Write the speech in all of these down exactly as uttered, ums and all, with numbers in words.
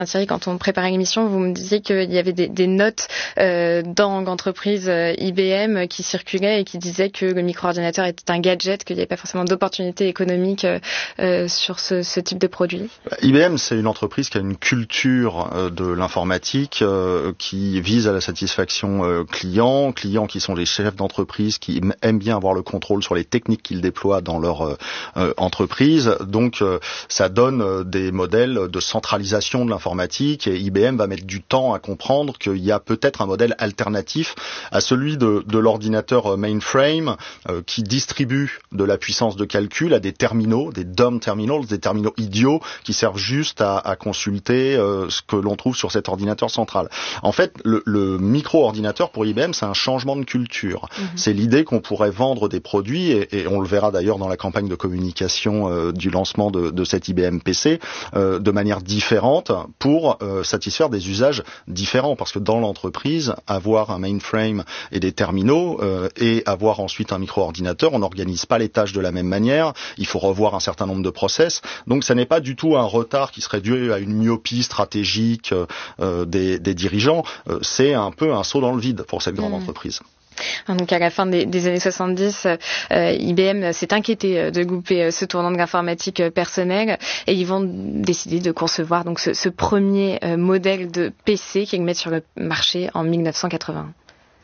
Thierry, quand on préparait l'émission, vous me disiez qu'il y avait des, des notes euh, dans l'entreprise euh, I B M qui circulaient et qui disaient que le micro-ordinateur était un gadget, qu'il n'y avait pas forcément d'opportunités économiques euh, euh, sur ce, ce type de produit. I B M, c'est une entreprise qui a une culture euh, de l'informatique euh, qui vise à la satisfaction euh, client, clients qui sont les chefs d'entreprise, qui aiment bien avoir le contrôle sur les techniques qu'ils déploient dans leur euh, euh, entreprise. Donc, euh, ça donne euh, des modèles de centralisation de l'informatique. Et I B M va mettre du temps à comprendre qu'il y a peut-être un modèle alternatif à celui de, de l'ordinateur mainframe euh, qui distribue de la puissance de calcul à des terminaux, des dumb terminals, des terminaux idiots qui servent juste à, à consulter euh, ce que l'on trouve sur cet ordinateur central. En fait, le, le micro-ordinateur pour I B M, c'est un changement de culture. Mm-hmm. C'est l'idée qu'on pourrait vendre des produits, et, et on le verra d'ailleurs dans la campagne de communication euh, du lancement de, de cet I B M P C, euh, de manière différente, pour euh, satisfaire des usages différents, parce que dans l'entreprise, avoir un mainframe et des terminaux euh, et avoir ensuite un micro-ordinateur, on n'organise pas les tâches de la même manière, il faut revoir un certain nombre de process, donc ça n'est pas du tout un retard qui serait dû à une myopie stratégique euh, des, des dirigeants, euh, c'est un peu un saut dans le vide pour cette grande mmh. entreprise. Donc à la fin des, des années soixante-dix, euh, I B M s'est inquiété de louper ce tournant de l'informatique personnelle et ils vont décider de concevoir donc ce, ce premier euh, modèle de P C qu'ils mettent sur le marché en dix-neuf cent quatre-vingt-un.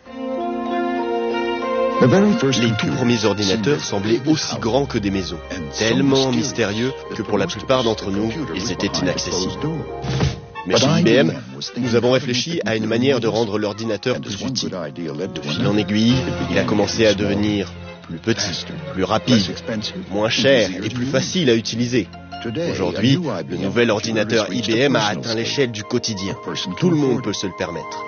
Les tout premiers ordinateurs semblaient aussi grands que des maisons, tellement mystérieux que pour la plupart d'entre nous, ils étaient inaccessibles. Mais chez I B M, nous avons réfléchi à une manière de rendre l'ordinateur plus utile. De fil en aiguille, il a commencé à devenir plus petit, plus rapide, moins cher et plus facile à utiliser. Aujourd'hui, le nouvel ordinateur I B M a atteint l'échelle du quotidien. Tout le monde peut se le permettre.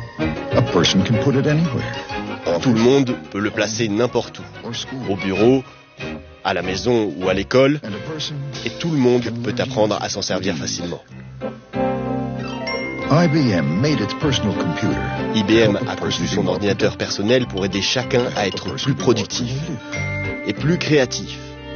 Tout le monde peut le placer n'importe où, au bureau, à la maison ou à l'école, et tout le monde peut apprendre à s'en servir facilement. I B M a conçu son ordinateur personnel pour aider chacun à être plus productif et plus créatif.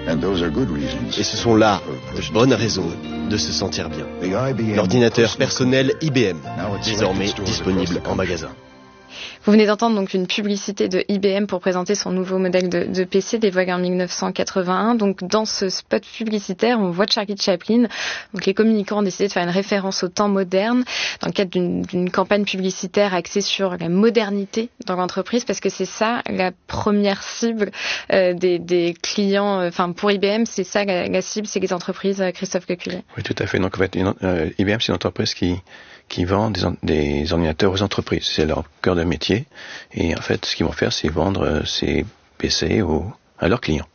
Et ce sont là de bonnes raisons de se sentir bien. L'ordinateur personnel I B M, désormais disponible en magasin. Vous venez d'entendre donc une publicité de I B M pour présenter son nouveau modèle de, de P C dévoilé en dix-neuf cent quatre-vingt-un. Donc dans ce spot publicitaire, on voit Charlie Chaplin. Donc les communicants ont décidé de faire une référence au temps moderne dans le cadre d'une, d'une campagne publicitaire axée sur la modernité dans l'entreprise, parce que c'est ça la première cible euh, des, des clients. Enfin euh, pour I B M, c'est ça la, la cible, c'est les entreprises. Christophe Lecuyer. Oui, tout à fait. Donc en fait, une, euh, I B M c'est une entreprise qui qui vendent des, des ordinateurs aux entreprises. C'est leur cœur de métier. Et en fait, ce qu'ils vont faire, c'est vendre euh, ces P C aux, à leurs clients.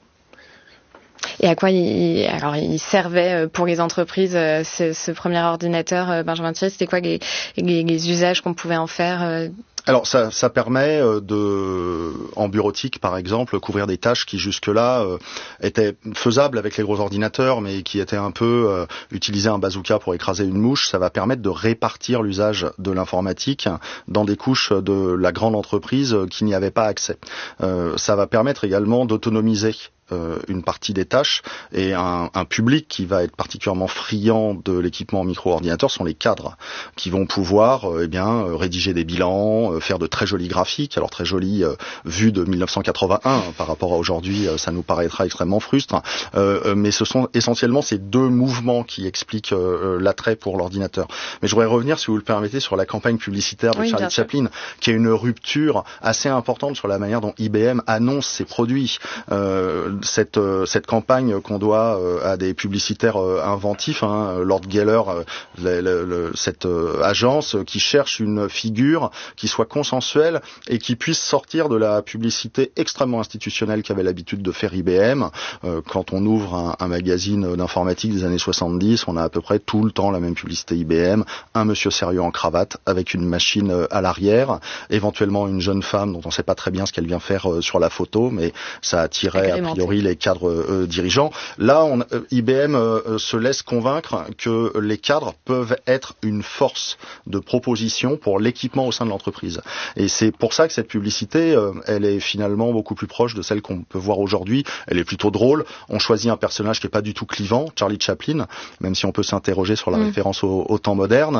Et à quoi il, alors, il servait pour les entreprises ce, ce premier ordinateur, Benjamin Thierry, c'était quoi les, les, les usages qu'on pouvait en faire? Alors ça, ça permet de, en bureautique par exemple, couvrir des tâches qui jusque-là euh, étaient faisables avec les gros ordinateurs, mais qui étaient un peu euh, utiliser un bazooka pour écraser une mouche. Ça va permettre de répartir l'usage de l'informatique dans des couches de la grande entreprise qui n'y avaient pas accès. Euh, ça va permettre également d'autonomiser une partie des tâches, et un, un public qui va être particulièrement friand de l'équipement micro-ordinateur sont les cadres, qui vont pouvoir euh, eh bien rédiger des bilans, euh, faire de très jolis graphiques. Alors très jolis euh, vus de dix-neuf cent quatre-vingt-un par rapport à aujourd'hui, euh, ça nous paraîtra extrêmement frustre, euh, mais ce sont essentiellement ces deux mouvements qui expliquent euh, l'attrait pour l'ordinateur. Mais je voudrais revenir, si vous le permettez, sur la campagne publicitaire de oui, Charlie Chaplin, qui est une rupture assez importante sur la manière dont I B M annonce ses produits. Euh, Cette, euh, cette campagne qu'on doit euh, à des publicitaires euh, inventifs, hein, Lord Geller, euh, le, le, le, cette euh, agence qui cherche une figure qui soit consensuelle et qui puisse sortir de la publicité extrêmement institutionnelle qu'avait l'habitude de faire I B M. Euh, quand on ouvre un, un magazine d'informatique des années soixante-dix, on a à peu près tout le temps la même publicité I B M, un monsieur sérieux en cravate avec une machine à l'arrière, éventuellement une jeune femme dont on ne sait pas très bien ce qu'elle vient faire euh, sur la photo, mais ça attirait a priori priori les cadres euh, dirigeants. Là, on, euh, I B M euh, se laisse convaincre que les cadres peuvent être une force de proposition pour l'équipement au sein de l'entreprise. Et c'est pour ça que cette publicité, euh, elle est finalement beaucoup plus proche de celle qu'on peut voir aujourd'hui. Elle est plutôt drôle. On choisit un personnage qui est pas du tout clivant, Charlie Chaplin, même si on peut s'interroger sur la mmh. référence au, au temps moderne.